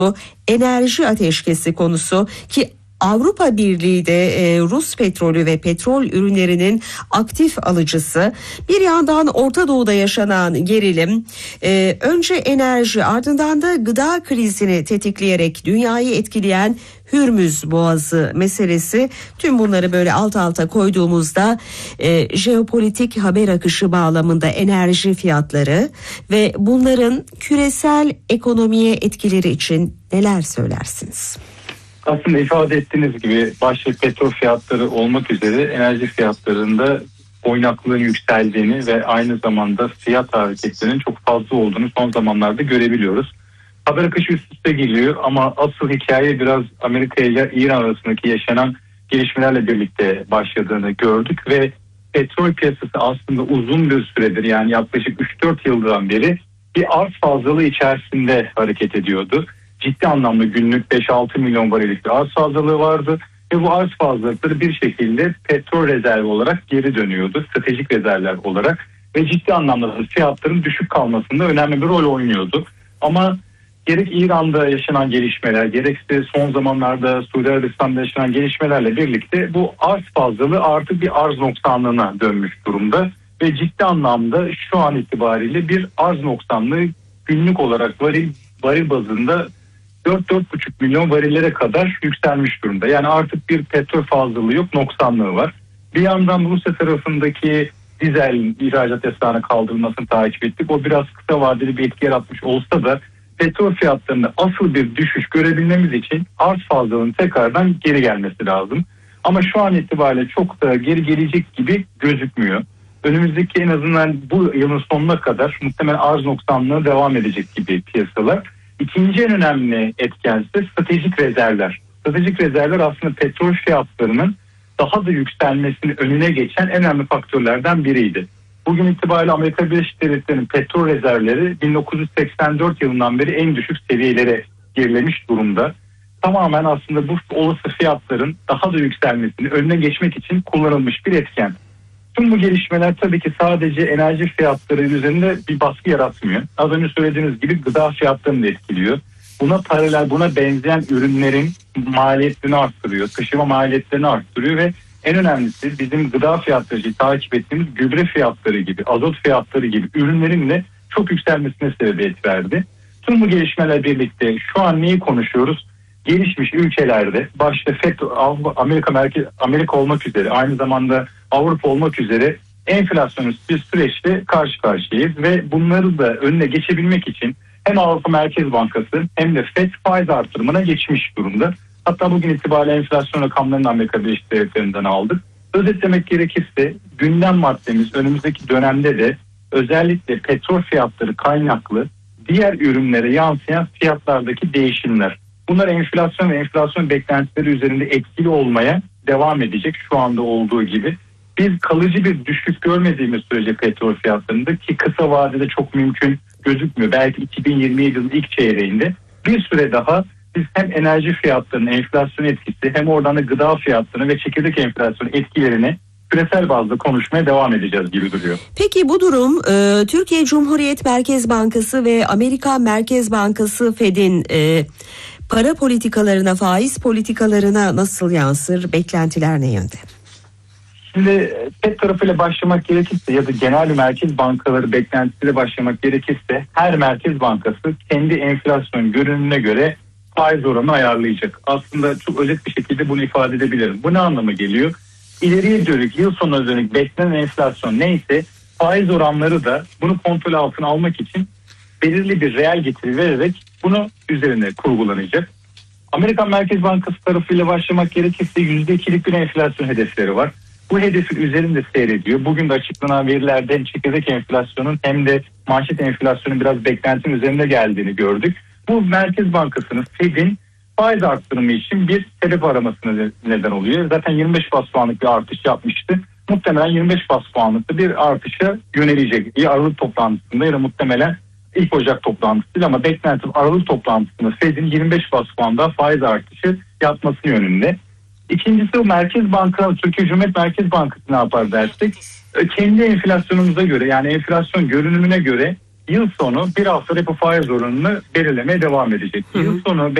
enerji ateşkesi konusu ki Avrupa Birliği de Rus petrolü ve petrol ürünlerinin aktif alıcısı. Bir yandan Orta Doğu'da yaşanan gerilim önce enerji ardından da gıda krizini tetikleyerek dünyayı etkileyen Hürmüz Boğazı meselesi, tüm bunları böyle alt alta koyduğumuzda jeopolitik haber akışı bağlamında enerji fiyatları ve bunların küresel ekonomiye etkileri için neler söylersiniz? Aslında ifade ettiğiniz gibi başta petrol fiyatları olmak üzere enerji fiyatlarında oynaklığın yükseldiğini ve aynı zamanda fiyat hareketlerinin çok fazla olduğunu son zamanlarda görebiliyoruz. Haber akışı üst üste geliyor ama asıl hikaye biraz Amerika ile İran arasındaki yaşanan gelişmelerle birlikte başladığını gördük ve petrol piyasası aslında uzun bir süredir, yani yaklaşık 3-4 yıldan beri bir arz fazlalığı içerisinde hareket ediyordu. Ciddi anlamda günlük 5-6 milyon varillik bir arz fazlalığı vardı ve bu arz fazlalıkları bir şekilde petrol rezervi olarak geri dönüyordu, stratejik rezervler olarak ve ciddi anlamda fiyatların düşük kalmasında önemli bir rol oynuyordu. Ama gerek İran'da yaşanan gelişmeler, gerekse son zamanlarda Suudi Arabistan'da yaşanan gelişmelerle birlikte bu arz fazlalığı artık bir arz noksanlığına dönmüş durumda ve ciddi anlamda şu an itibariyle bir arz noksanlığı günlük olarak varil bazında 4-4,5 milyon varillere kadar yükselmiş durumda. Yani artık bir petrol fazlalığı yok, noksanlığı var. Bir yandan Rusya tarafındaki dizel ihracat yasağına kaldırılmasını takip ettik. O biraz kısa vadeli bir etki yaratmış olsa da petrol fiyatlarında asıl bir düşüş görebilmemiz için arz fazlalığının tekrardan geri gelmesi lazım. Ama şu an itibariyle çok da geri gelecek gibi gözükmüyor. Önümüzdeki en azından bu yılın sonuna kadar muhtemelen arz noksanlığı devam edecek gibi piyasalar. İkinci en önemli etken ise stratejik rezervler. Stratejik rezervler aslında petrol fiyatlarının daha da yükselmesinin önüne geçen en önemli faktörlerden biriydi. Bugün itibariyle Amerika Birleşik Devletleri'nin petrol rezervleri 1984 yılından beri en düşük seviyelere gerilemiş durumda. Tamamen aslında bu olası fiyatların daha da yükselmesini önüne geçmek için kullanılmış bir etken. Tüm bu gelişmeler tabii ki sadece enerji fiyatları üzerinde bir baskı yaratmıyor. Az önce söylediğiniz gibi gıda fiyatlarını da etkiliyor. Buna paralel, buna benzeyen ürünlerin maliyetlerini arttırıyor, taşıma maliyetlerini arttırıyor ve en önemlisi bizim gıda fiyatları takip ettiğimiz gübre fiyatları gibi, azot fiyatları gibi ürünlerin de çok yükselmesine sebebiyet verdi. Tüm bu gelişmeler birlikte şu an neyi konuşuyoruz? Gelişmiş ülkelerde başta FED, Amerika olmak üzere, aynı zamanda Avrupa olmak üzere enflasyonist bir süreçte karşı karşıyayız ve bunları da önüne geçebilmek için hem Avrupa Merkez Bankası hem de FED faiz artırımına geçmiş durumda. Hatta bugün itibariyle enflasyon rakamlarını Amerika Birleşik Devletleri'nden aldık. Özetlemek gerekirse gündem maddemiz önümüzdeki dönemde de özellikle petrol fiyatları kaynaklı diğer ürünlere yansıyan fiyatlardaki değişimler. Bunlar enflasyon ve enflasyon beklentileri üzerinde etkili olmaya devam edecek şu anda olduğu gibi. Biz kalıcı bir düşüş görmediğimiz sürece petrol fiyatlarında, ki kısa vadede çok mümkün gözükmüyor, belki 2027 yılının ilk çeyreğinde bir süre daha biz hem enerji fiyatlarının enflasyon etkisi hem oradan da gıda fiyatlarını ve çekirdek enflasyon etkilerini küresel bazda konuşmaya devam edeceğiz gibi duruyor. Peki bu durum Türkiye Cumhuriyet Merkez Bankası ve Amerika Merkez Bankası Fed'in para politikalarına, faiz politikalarına nasıl yansır? Beklentiler ne yönde? Şimdi FED tarafıyla başlamak gerekirse ya da genel merkez bankaları beklentisiyle başlamak gerekirse her merkez bankası kendi enflasyon görünümüne göre faiz oranını ayarlayacak. Aslında çok özet bir şekilde bunu ifade edebilirim. Bu ne anlama geliyor? İleriye dönük, yıl sonuna dönük beklenen enflasyon neyse faiz oranları da bunu kontrol altına almak için belirli bir reel getiri vererek bunu üzerine kurgulanacak. Amerikan Merkez Bankası tarafıyla başlamak gerekirse %2'lik bir enflasyon hedefleri var. Bu hedefin üzerinde seyrediyor. Bugün de açıklanan verilerde hem çekirdek enflasyonun hem de manşet enflasyonun biraz beklentinin üzerinde geldiğini gördük. Bu Merkez Bankası'nın Fed'in faiz arttırımı için bir sebep aramasına neden oluyor. Zaten 25 bas puanlık bir artış yapmıştı. Muhtemelen 25 bas puanlık bir artışa yönelecek. Ya Aralık toplantısında ya da muhtemelen ilk Ocak toplantısıyla, ama beklentim Aralık toplantısında Fed'in 25 bas puan daha faiz artışı yapması yönünde. İkincisi o Merkez Bankası, Türkiye Cumhuriyet Merkez Bankası ne yapar dersek, kendi enflasyonumuza göre, yani enflasyon görünümüne göre yıl sonu bir hafta repo faiz oranını belirlemeye devam edecek. Yıl sonu